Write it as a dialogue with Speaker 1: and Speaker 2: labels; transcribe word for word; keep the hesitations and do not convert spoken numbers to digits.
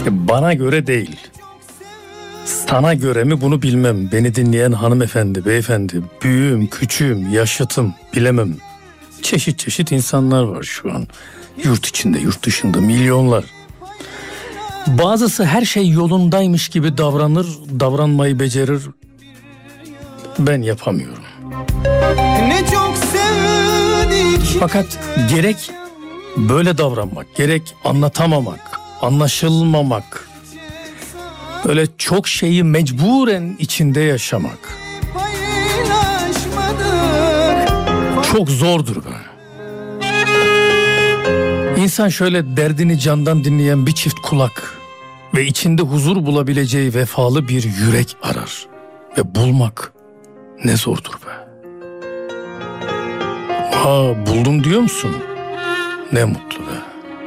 Speaker 1: Bana göre değil. Sana göre mi bunu bilmem. Beni dinleyen hanımefendi, beyefendi, büyüğüm, küçüğüm, yaşıtım bilemem. Çeşit çeşit insanlar var şu an. Yurt içinde, yurt dışında milyonlar. Bazısı her şey yolundaymış gibi davranır, davranmayı becerir. Ben yapamıyorum. Ne çok sevdik. Fakat gerek böyle davranmak, gerek anlatamamak, anlaşılmamak, böyle çok şeyi mecburen içinde yaşamak çok zordur be. İnsan şöyle derdini candan dinleyen bir çift kulak ve içinde huzur bulabileceği vefalı bir yürek arar. Ve bulmak ne zordur be. Ha, buldum diyor musun? Ne mutlu be.